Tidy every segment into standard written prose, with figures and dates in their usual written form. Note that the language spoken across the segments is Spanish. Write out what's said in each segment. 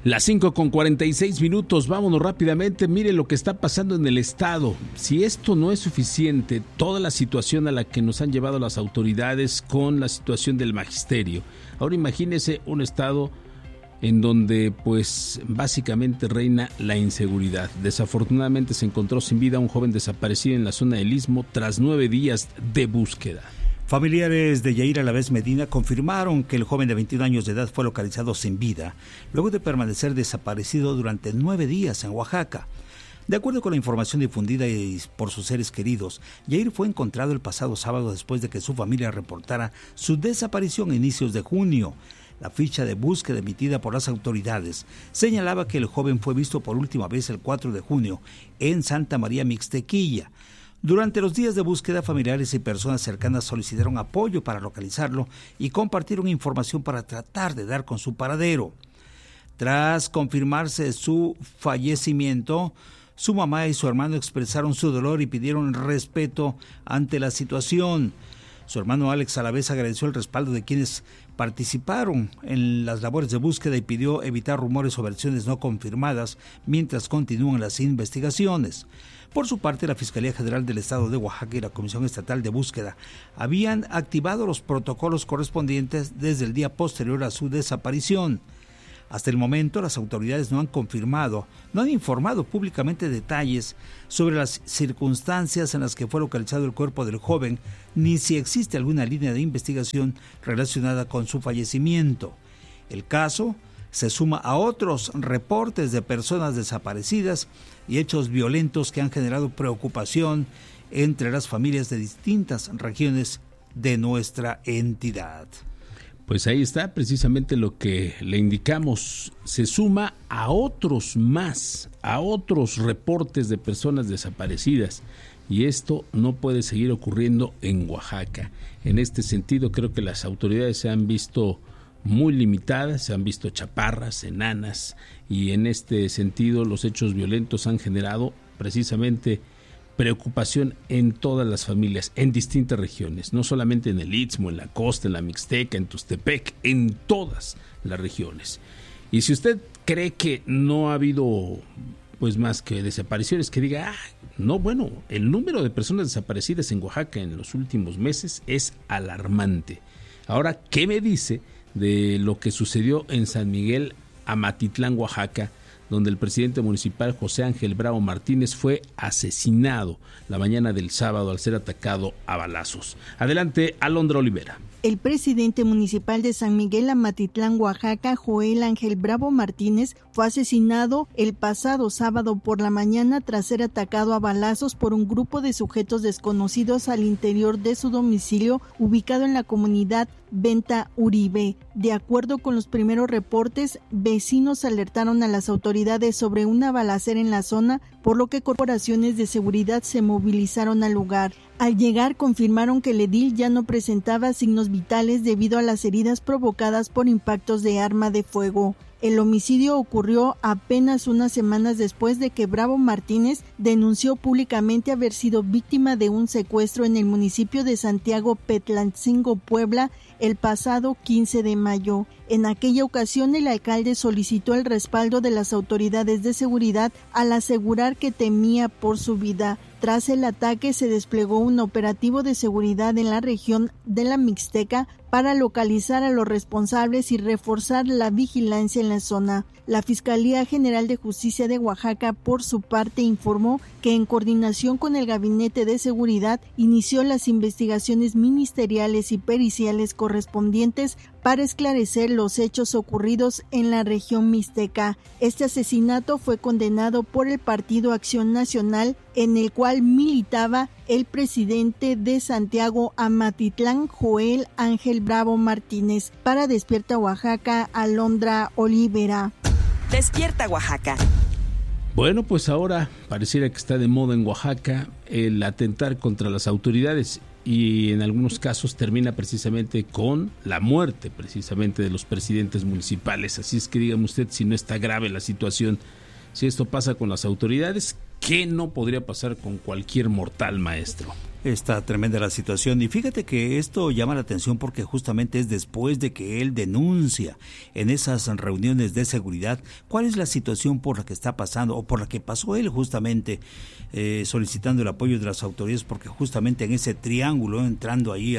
Las 5:46, vámonos rápidamente. Mire lo que está pasando en el estado. Si esto no es suficiente, toda la situación a la que nos han llevado las autoridades con la situación del magisterio. Ahora imagínese un estado en donde pues básicamente reina la inseguridad. Desafortunadamente se encontró sin vida un joven desaparecido en la zona del Istmo tras 9 días de búsqueda. Familiares de Yair Alavés Medina confirmaron que el joven de 21 años de edad fue localizado sin vida, luego de permanecer desaparecido durante 9 días en Oaxaca. De acuerdo con la información difundida por sus seres queridos, Yair fue encontrado el pasado sábado después de que su familia reportara su desaparición a inicios de junio. La ficha de búsqueda emitida por las autoridades señalaba que el joven fue visto por última vez el 4 de junio en Santa María Mixtequilla. Durante los días de búsqueda, familiares y personas cercanas solicitaron apoyo para localizarlo y compartieron información para tratar de dar con su paradero. Tras confirmarse su fallecimiento, su mamá y su hermano expresaron su dolor y pidieron respeto ante la situación. Su hermano Alex Alavés agradeció el respaldo de quienes participaron en las labores de búsqueda y pidió evitar rumores o versiones no confirmadas mientras continúan las investigaciones. Por su parte, la Fiscalía General del Estado de Oaxaca y la Comisión Estatal de Búsqueda habían activado los protocolos correspondientes desde el día posterior a su desaparición. Hasta el momento, las autoridades no han informado públicamente detalles sobre las circunstancias en las que fue localizado el cuerpo del joven, ni si existe alguna línea de investigación relacionada con su fallecimiento. El caso se suma a otros reportes de personas desaparecidas y hechos violentos que han generado preocupación entre las familias de distintas regiones de nuestra entidad. Pues ahí está precisamente lo que le indicamos, se suma a otros reportes de personas desaparecidas y esto no puede seguir ocurriendo en Oaxaca. En este sentido creo que las autoridades se han visto muy limitadas, se han visto chaparras, enanas y en este sentido los hechos violentos han generado precisamente preocupación en todas las familias, en distintas regiones, no solamente en el Istmo, en la costa, en la Mixteca, en Tustepec, en todas las regiones. Y si usted cree que no ha habido pues más que desapariciones, que diga, el número de personas desaparecidas en Oaxaca en los últimos meses es alarmante. Ahora, ¿qué me dice de lo que sucedió en San Miguel Amatitlán, Oaxaca, donde el presidente municipal José Ángel Bravo Martínez fue asesinado la mañana del sábado al ser atacado a balazos? Adelante, Alondra Olivera. El presidente municipal de San Miguel Amatitlán, Oaxaca, Joel Ángel Bravo Martínez, fue asesinado el pasado sábado por la mañana tras ser atacado a balazos por un grupo de sujetos desconocidos al interior de su domicilio ubicado en la comunidad Venta Uribe. De acuerdo con los primeros reportes, vecinos alertaron a las autoridades sobre una balacera en la zona, por lo que corporaciones de seguridad se movilizaron al lugar. Al llegar, confirmaron que el edil ya no presentaba signos vitales debido a las heridas provocadas por impactos de arma de fuego. El homicidio ocurrió apenas unas semanas después de que Bravo Martínez denunció públicamente haber sido víctima de un secuestro en el municipio de Santiago Petlancingo, Puebla, el pasado 15 de mayo. En aquella ocasión, el alcalde solicitó el respaldo de las autoridades de seguridad al asegurar que temía por su vida. Tras el ataque, se desplegó un operativo de seguridad en la región de la Mixteca para localizar a los responsables y reforzar la vigilancia en la zona. La Fiscalía General de Justicia de Oaxaca, por su parte, informó que en coordinación con el Gabinete de Seguridad inició las investigaciones ministeriales y periciales correspondientes para esclarecer los hechos ocurridos en la región mixteca. Este asesinato fue condenado por el Partido Acción Nacional, en el cual militaba el presidente de Santiago Amatitlán, Joel Ángel Bravo Martínez. Para Despierta Oaxaca, Alondra Olivera. Despierta Oaxaca. Bueno, pues ahora pareciera que está de moda en Oaxaca el atentar contra las autoridades y en algunos casos termina precisamente con la muerte precisamente de los presidentes municipales. Así es que dígame usted si no está grave la situación. Si esto pasa con las autoridades, ¿qué no podría pasar con cualquier mortal, maestro? Está tremenda la situación y fíjate que esto llama la atención porque justamente es después de que él denuncia en esas reuniones de seguridad cuál es la situación por la que está pasando o por la que pasó él justamente solicitando el apoyo de las autoridades, porque justamente en ese triángulo entrando ahí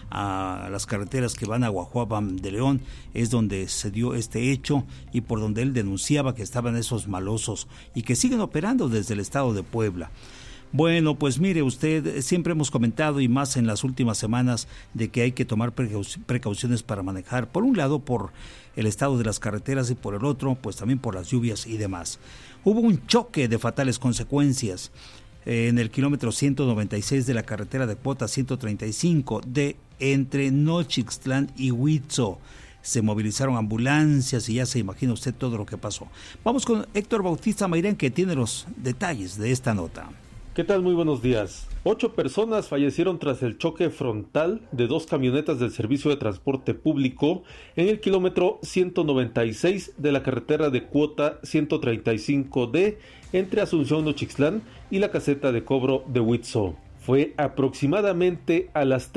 a las carreteras que van a Guajuapan de León es donde se dio este hecho y por donde él denunciaba que estaban esos malosos y que siguen operando desde el estado de Puebla. Bueno, pues mire usted, siempre hemos comentado y más en las últimas semanas de que hay que tomar precauciones para manejar, por un lado por el estado de las carreteras y por el otro, pues también por las lluvias y demás. Hubo un choque de fatales consecuencias en el kilómetro 196 de la carretera de cuota 135 de entre Nochixtlán y Huitzo. Se movilizaron ambulancias y ya se imagina usted todo lo que pasó. Vamos con Héctor Bautista Mairén, que tiene los detalles de esta nota. ¿Qué tal? Muy buenos días. 8 personas fallecieron tras el choque frontal de 2 camionetas del Servicio de Transporte Público en el kilómetro 196 de la carretera de cuota 135D entre Asunción Nochixtlán y la caseta de cobro de Huitzo. Fue aproximadamente a las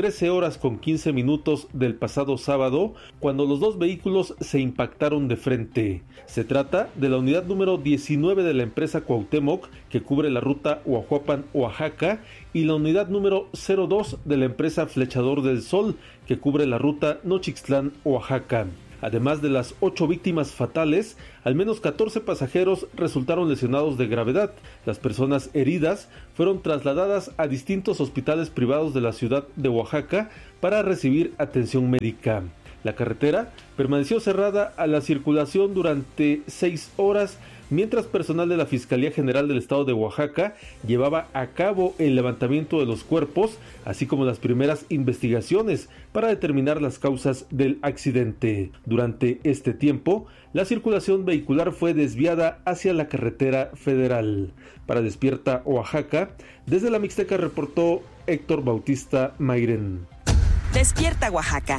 13:15 del pasado sábado cuando los 2 vehículos se impactaron de frente. Se trata de la unidad número 19 de la empresa Cuauhtémoc, que cubre la ruta Huajuapan-Oaxaca, y la unidad número 02 de la empresa Flechador del Sol, que cubre la ruta Nochixtlán-Oaxaca. Además de las 8 víctimas fatales, al menos 14 pasajeros resultaron lesionados de gravedad. Las personas heridas fueron trasladadas a distintos hospitales privados de la ciudad de Oaxaca para recibir atención médica. La carretera permaneció cerrada a la circulación durante 6 horas, mientras personal de la Fiscalía General del Estado de Oaxaca llevaba a cabo el levantamiento de los cuerpos, así como las primeras investigaciones para determinar las causas del accidente. Durante este tiempo, la circulación vehicular fue desviada hacia la carretera federal. Para Despierta Oaxaca, desde la Mixteca reportó Héctor Bautista Mairén. Despierta Oaxaca.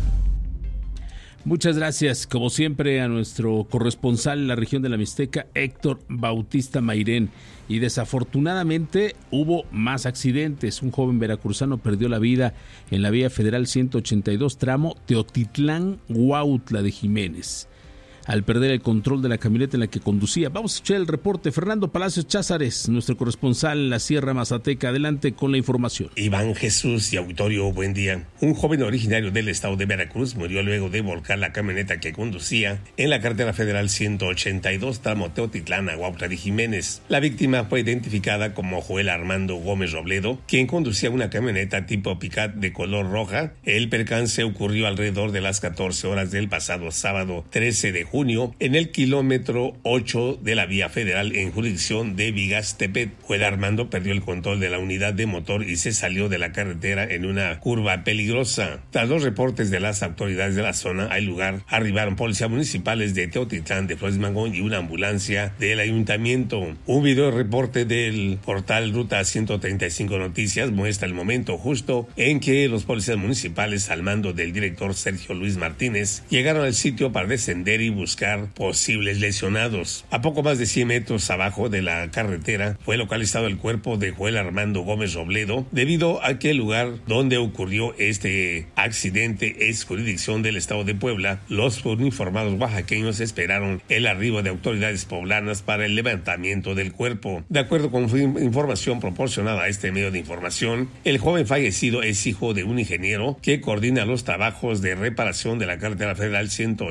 Muchas gracias, como siempre, a nuestro corresponsal en la región de la Mixteca, Héctor Bautista Mairén. Y desafortunadamente hubo más accidentes. Un joven veracruzano perdió la vida en la vía federal 182, tramo Teotitlán-Huautla de Jiménez, al perder el control de la camioneta en la que conducía. Vamos a escuchar el reporte. Fernando Palacios Cházares, nuestro corresponsal en la Sierra Mazateca. Adelante con la información. Iván Jesús y auditorio, buen día. Un joven originario del estado de Veracruz murió luego de volcar la camioneta que conducía en la carretera federal 182, tramo Teotitlán a Huautla de Jiménez. La víctima fue identificada como Joel Armando Gómez Robledo, quien conducía una camioneta tipo Picat de color roja. El percance ocurrió alrededor de las 14 horas del pasado sábado 13 de junio en el kilómetro 8 de la vía federal en jurisdicción de Vigastepet. Joel Armando perdió el control de la unidad de motor y se salió de la carretera en una curva peligrosa. Tras los reportes de las autoridades de la zona, al lugar arribaron policías municipales de Teotitlán, de Flores Magón y una ambulancia del ayuntamiento. Un video reporte del portal Ruta 135 Noticias muestra el momento justo en que los policías municipales, al mando del director Sergio Luis Martínez, llegaron al sitio para descender y buscar posibles lesionados. A poco más de 100 metros abajo de la carretera fue localizado el cuerpo de Joel Armando Gómez Robledo, debido a que el lugar donde ocurrió este accidente es jurisdicción del estado de Puebla. Los uniformados oaxaqueños esperaron el arribo de autoridades poblanas para el levantamiento del cuerpo. De acuerdo con información proporcionada a este medio de información, el joven fallecido es hijo de un ingeniero que coordina los trabajos de reparación de la carretera federal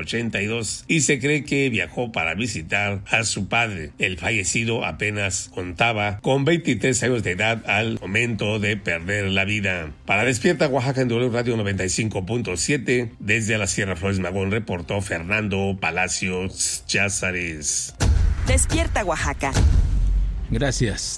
182 y se cree que viajó para visitar a su padre. El fallecido apenas contaba con 23 años de edad al momento de perder la vida. Para Despierta Oaxaca en W Radio 95.7, desde la Sierra Flores Magón reportó Fernando Palacios Cházares. Despierta Oaxaca. Gracias.